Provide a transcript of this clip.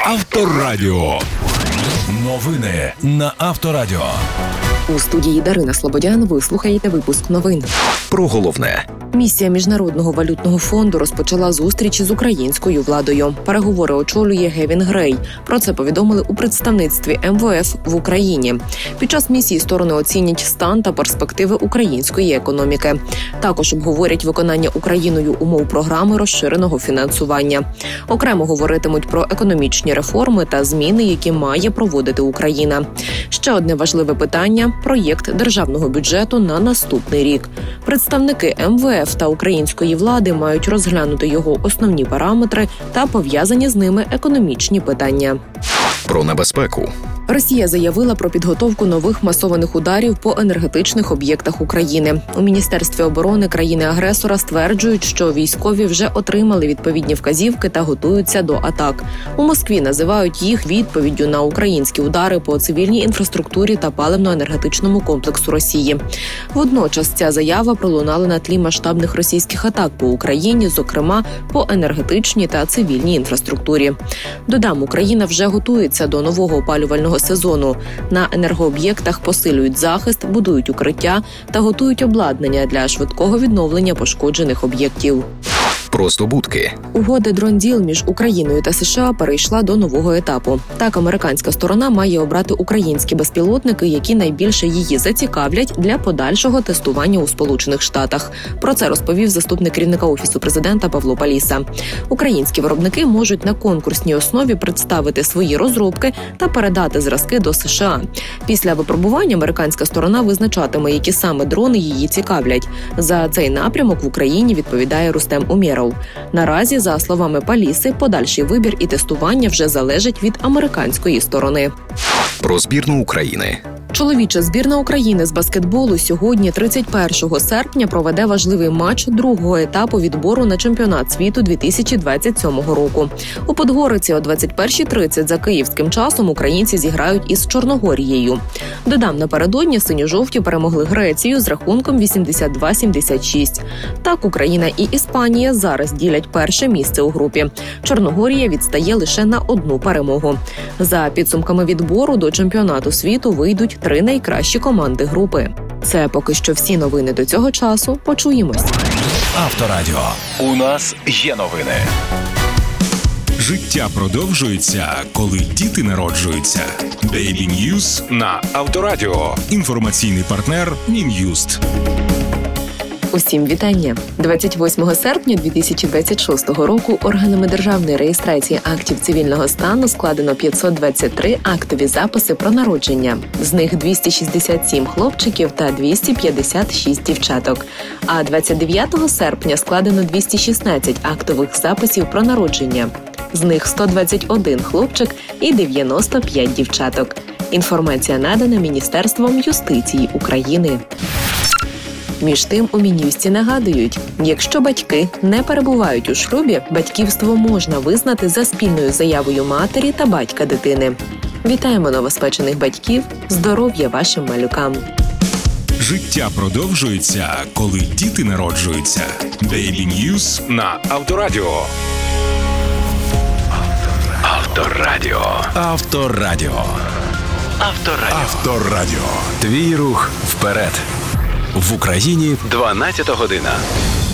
Авторадіо. Новини на Авторадіо. У студії Дарина Слободян ви слухаєте випуск новин. Про головне. Місія Міжнародного валютного фонду розпочала зустрічі з українською владою. Переговори очолює Гевін Грей. Про це повідомили у представництві МВФ в Україні. Під час місії сторони оцінять стан та перспективи української економіки. Також обговорять виконання Україною умов програми розширеного фінансування. Окремо говоритимуть про економічні реформи та зміни, які має проводити Україна. Ще одне важливе питання – проєкт державного бюджету на наступний рік. Представники МВФ та української влади мають розглянути його основні параметри та пов'язані з ними економічні питання. Про небезпеку. Росія заявила про підготовку нових масованих ударів по енергетичних об'єктах України. У Міністерстві оборони країни-агресора стверджують, що військові вже отримали відповідні вказівки та готуються до атак. У Москві називають їх відповіддю на українські удари по цивільній інфраструктурі та паливно-енергетичному комплексу Росії. Водночас ця заява пролунала на тлі масштабних російських атак по Україні, зокрема по енергетичній та цивільній інфраструктурі. Додам, Україна вже готується до нового опалювального сезону. На енергооб'єктах посилюють захист, будують укриття та готують обладнання для швидкого відновлення пошкоджених об'єктів. Про здобутки. Угода «Дронділ» між Україною та США перейшла до нового етапу. Так, американська сторона має обрати українські безпілотники, які найбільше її зацікавлять для подальшого тестування у Сполучених Штатах. Про це розповів заступник керівника Офісу президента Павло Паліса. Українські виробники можуть на конкурсній основі представити свої розробки та передати зразки до США. Після випробування американська сторона визначатиме, які саме дрони її цікавлять. За цей напрямок в Україні відповідає Рустем Умєров. Наразі, за словами Паліси, подальший вибір і тестування вже залежить від американської сторони. Про збірну України. Чоловіча збірна України з баскетболу сьогодні, 31 серпня, проведе важливий матч другого етапу відбору на чемпіонат світу 2027 року. У Подгориці о 21:30 за київським часом українці зіграють із Чорногорією. Додам, напередодні синьо-жовті перемогли Грецію з рахунком 82-76. Так, Україна і Іспанія зараз ділять перше місце у групі. Чорногорія відстає лише на одну перемогу. За підсумками відбору до чемпіонату світу вийдуть 3 найкращі команди групи. Це поки що всі новини до цього часу. Почуємось. Авторадіо. У нас є новини. Життя продовжується, коли діти народжуються. Baby News на Авторадіо. Інформаційний партнер Мін'юст. Усім вітання! 28 серпня 2026 року органами державної реєстрації актів цивільного стану складено 523 актові записи про народження. З них 267 хлопчиків та 256 дівчаток. А 29 серпня складено 216 актових записів про народження. З них 121 хлопчик і 95 дівчаток. Інформація надана Міністерством юстиції України. Між тим, у Мін'юсті нагадують, якщо батьки не перебувають у шлюбі, батьківство можна визнати за спільною заявою матері та батька дитини. Вітаємо новоспечених батьків, здоров'я вашим малюкам! Життя продовжується, коли діти народжуються. Baby News на Авторадіо. Авторадіо. Авторадіо. Авторадіо. Авторадіо. Твій рух вперед. В Україні 12 година.